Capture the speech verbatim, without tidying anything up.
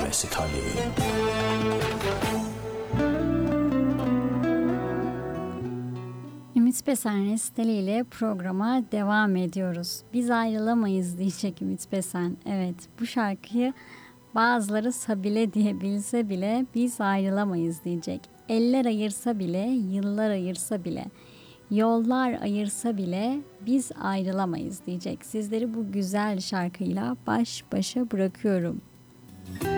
सिखा ली। Ümit Besen resitaliyle programa devam ediyoruz. Biz ayrılamayız diyecek Ümit Besen. Evet, bu şarkıyı bazıları Sabile diye bilse bile biz ayrılamayız diyecek. Eller ayırsa bile, yıllar ayırsa bile, yollar ayırsa bile biz ayrılamayız diyecek. Sizleri bu güzel şarkıyla baş başa bırakıyorum.